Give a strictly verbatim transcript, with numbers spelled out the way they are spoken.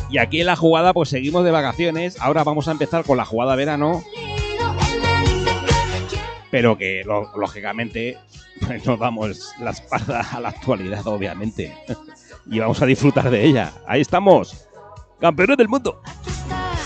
Y aquí en la jugada pues seguimos de vacaciones. Ahora vamos a empezar con la jugada verano. Pero que lo, lógicamente pues no damos la espalda a la actualidad, obviamente. Y vamos a disfrutar de ella. Ahí estamos. Campeones del mundo.